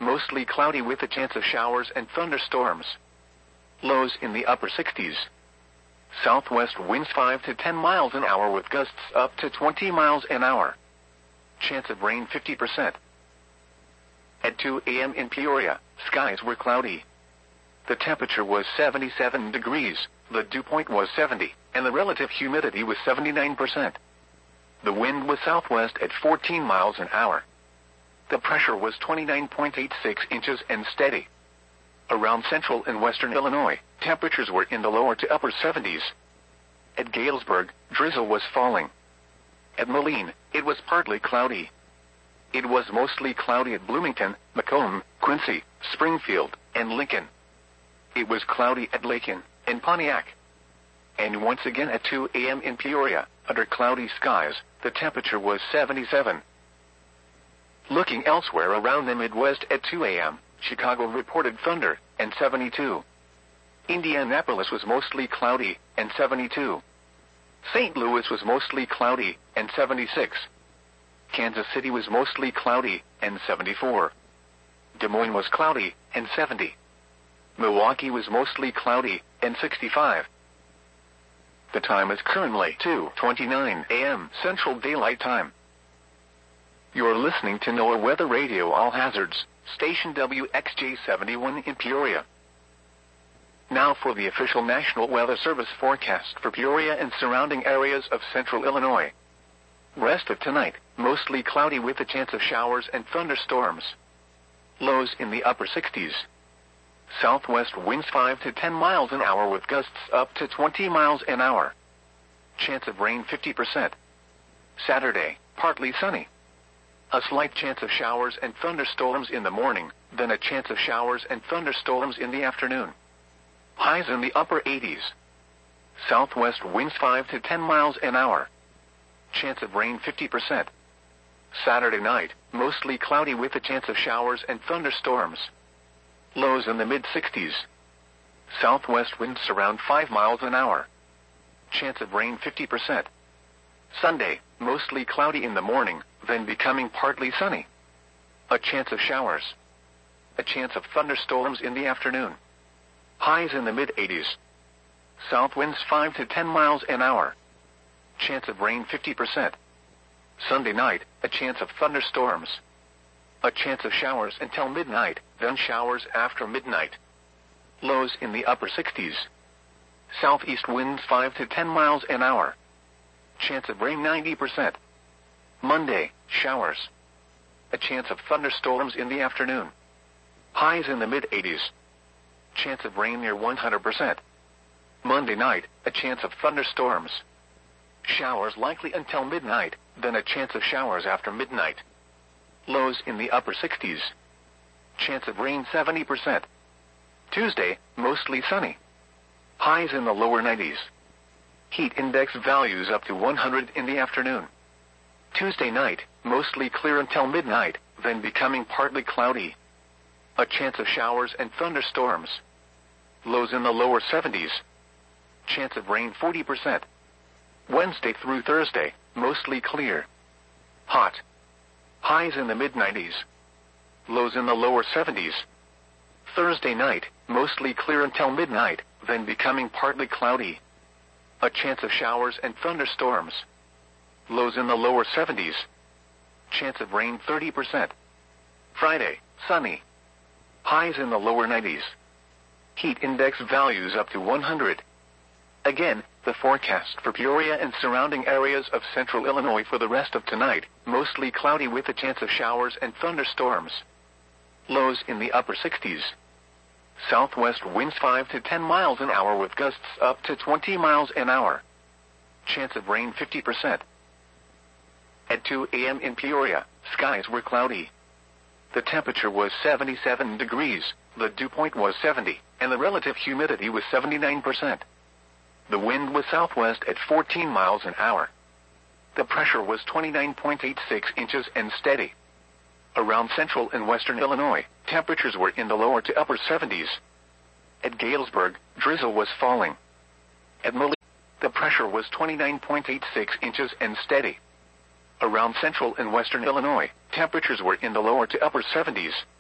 mostly cloudy with a chance of showers and thunderstorms. Lows in the upper 60s. Southwest winds 5 to 10 miles an hour with gusts up to 20 miles an hour. Chance of rain 50%. At 2 a.m. in Peoria, skies were cloudy. The temperature was 77 degrees, the dew point was 70, and the relative humidity was 79%. The wind was southwest at 14 miles an hour. The pressure was 29.86 inches and steady. Around central and western Illinois, temperatures were in the lower to upper 70s. At Galesburg, drizzle was falling. At Moline, it was partly cloudy. It was mostly cloudy at Bloomington, Macomb, Quincy, Springfield, and Lincoln. It was cloudy at Lakin and Pontiac. And once again at 2 a.m. in Peoria, under cloudy skies, the temperature was 77. Looking elsewhere around the Midwest at 2 a.m., Chicago reported thunder, and 72. Indianapolis was mostly cloudy, and 72. St. Louis was mostly cloudy, and 76. Kansas City was mostly cloudy, and 74. Des Moines was cloudy, and 70. Milwaukee was mostly cloudy, and 65. The time is currently 2:29 a.m. Central Daylight Time. You're listening to NOAA Weather Radio All Hazards, station WXJ71 in Peoria. Now for the official National Weather Service forecast for Peoria and surrounding areas of central Illinois. Rest of tonight, mostly cloudy with a chance of showers and thunderstorms. Lows in the upper 60s. Southwest winds 5 to 10 miles an hour with gusts up to 20 miles an hour. Chance of rain 50%. Saturday, partly sunny. A slight chance of showers and thunderstorms in the morning, then a chance of showers and thunderstorms in the afternoon. Highs in the upper 80s. Southwest winds 5 to 10 miles an hour. Chance of rain 50%. Saturday night, mostly cloudy with a chance of showers and thunderstorms. Lows in the mid-60s. Southwest winds around 5 miles an hour. Chance of rain 50%. Sunday, mostly cloudy in the morning, then becoming partly sunny. A chance of showers. A chance of thunderstorms in the afternoon. Highs in the mid-80s. South winds 5 to 10 miles an hour. Chance of rain 50%. Sunday night, a chance of thunderstorms. A chance of showers until midnight, then showers after midnight. Lows in the upper 60s. Southeast winds 5 to 10 miles an hour. Chance of rain 90%. Monday, showers. A chance of thunderstorms in the afternoon. Highs in the mid-80s. Chance of rain near 100%. Monday night, a chance of thunderstorms. Showers likely until midnight, then a chance of showers after midnight. Lows in the upper 60s. Chance of rain 70%. Tuesday, mostly sunny. Highs in the lower 90s. Heat index values up to 100 in the afternoon. Tuesday night, mostly clear until midnight, then becoming partly cloudy. A chance of showers and thunderstorms. Lows in the lower 70s. Chance of rain 40%. Wednesday through Thursday, mostly clear. Hot. Highs in the mid-90s. Lows in the lower 70s. Thursday night, mostly clear until midnight, then becoming partly cloudy. A chance of showers and thunderstorms. Lows in the lower 70s. Chance of rain 30%. Friday, sunny. Highs in the lower 90s. Heat index values up to 100. Again, the forecast for Peoria and surrounding areas of central Illinois for the rest of tonight, mostly cloudy with a chance of showers and thunderstorms. Lows in the upper 60s. Southwest winds 5 to 10 miles an hour with gusts up to 20 miles an hour. Chance of rain 50%. At 2 a.m. in Peoria, skies were cloudy. The temperature was 77 degrees, the dew point was 70, and the relative humidity was 79%. The wind was southwest at 14 miles an hour. The pressure was 29.86 inches and steady. Around central and western Illinois, temperatures were in the lower to upper 70s. At Galesburg, drizzle was falling. At Moline, the pressure was 29.86 inches and steady. Around central and western Illinois, temperatures were in the lower to upper 70s.